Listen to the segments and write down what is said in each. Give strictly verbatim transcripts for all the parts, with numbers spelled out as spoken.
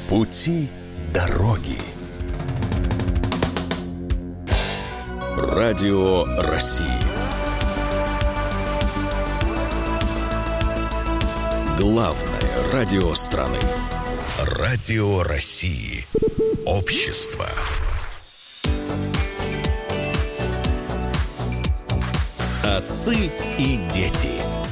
Пути дороги. Радио России. Главное радио страны. Радио России. Общество. Отцы и дети.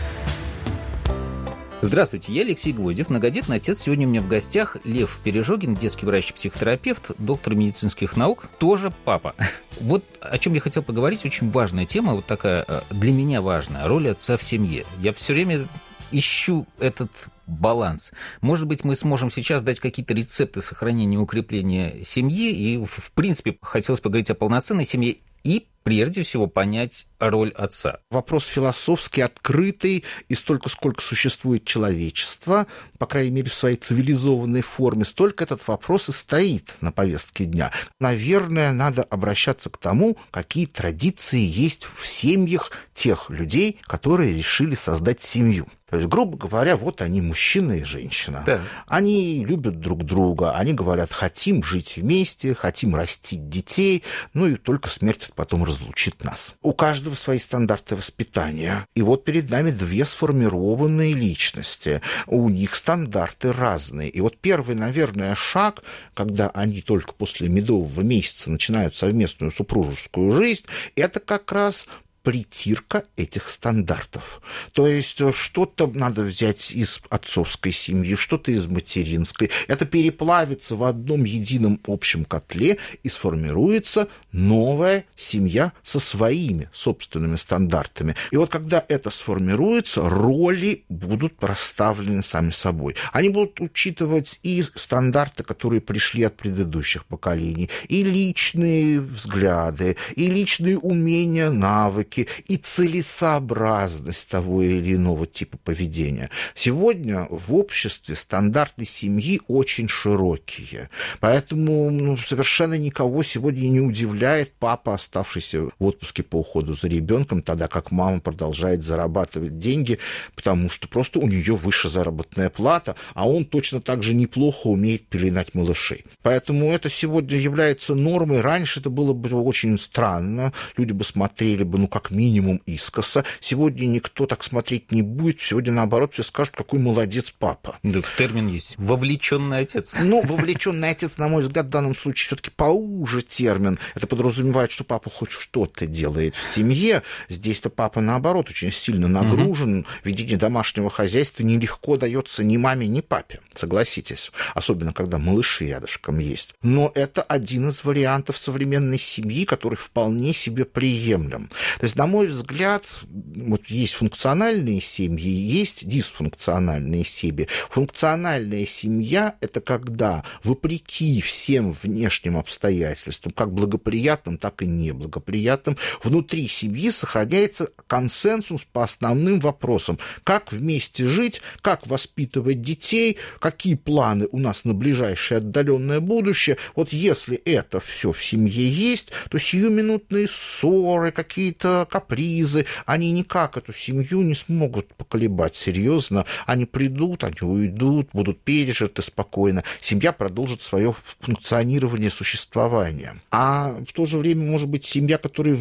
Здравствуйте, я Алексей Гвоздев, многодетный отец. Сегодня у меня в гостях Лев Пережогин, детский врач-психотерапевт, доктор медицинских наук, тоже папа. Вот о чем я хотел поговорить, очень важная тема, вот такая для меня важная, роль отца в семье. Я все время ищу этот баланс. Может быть, мы сможем сейчас дать какие-то рецепты сохранения и укрепления семьи, и, в принципе, хотелось поговорить о полноценной семье и, прежде всего, понять роль отца. Вопрос философский, открытый, и столько, сколько существует человечество, по крайней мере, в своей цивилизованной форме, столько этот вопрос и стоит на повестке дня. Наверное, надо обращаться к тому, какие традиции есть в семьях тех людей, которые решили создать семью. То есть, грубо говоря, вот они, мужчина и женщина. Да. Они любят друг друга, они говорят, хотим жить вместе, хотим растить детей, ну и только смерть потом разлучит нас. У каждого свои стандарты воспитания. И вот перед нами две сформированные личности. У них стандарты разные. И вот первый, наверное, шаг, когда они только после медового месяца начинают совместную супружескую жизнь, это как раз притирка этих стандартов. То есть что-то надо взять из отцовской семьи, что-то из материнской. Это переплавится в одном едином общем котле и сформируется новая семья со своими собственными стандартами. И вот когда это сформируется, роли будут расставлены сами собой. Они будут учитывать и стандарты, которые пришли от предыдущих поколений, и личные взгляды, и личные умения, навыки, и целесообразность того или иного типа поведения. Сегодня в обществе стандарты семьи очень широкие, поэтому ну, совершенно никого сегодня не удивляет папа, оставшийся в отпуске по уходу за ребенком, тогда как мама продолжает зарабатывать деньги, потому что просто у нее выше заработная плата, а он точно так же неплохо умеет пеленать малышей. Поэтому это сегодня является нормой. Раньше это было бы очень странно, люди бы смотрели бы, ну, как минимум искоса. Сегодня никто так смотреть не будет. Сегодня, наоборот, все скажут, какой молодец папа. Да, термин есть. Вовлеченный отец. Ну, вовлеченный отец, на мой взгляд, в данном случае все-таки поуже термин. Это подразумевает, что папа хоть что-то делает в семье. Здесь-то папа, наоборот, очень сильно нагружен. Угу. Ведение домашнего хозяйства нелегко дается ни маме, ни папе. Согласитесь. Особенно, когда малыши рядышком есть. Но это один из вариантов современной семьи, который вполне себе приемлем. То есть, на мой взгляд, вот есть функциональные семьи, есть дисфункциональные семьи. Функциональная семья – это когда, вопреки всем внешним обстоятельствам, как благоприятным, так и неблагоприятным, внутри семьи сохраняется консенсус по основным вопросам. Как вместе жить, как воспитывать детей, какие планы у нас на ближайшее отдаленное будущее. Вот если это все в семье есть, то сиюминутные ссоры, какие-то капризы, они никак эту семью не смогут поколебать серьезно. Они придут, они уйдут, будут пережиты спокойно. Семья продолжит свое функционирование, существование. А в то же время, может быть, семья, которая